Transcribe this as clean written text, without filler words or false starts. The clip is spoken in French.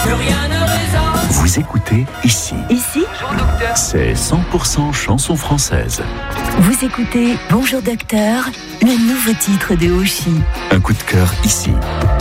que rien ne résonne. Vous écoutez ici. Ici, C'est 100% chanson française. vous écoutez Bonjour Docteur, le nouveau titre de Oshi. Un coup de cœur ici.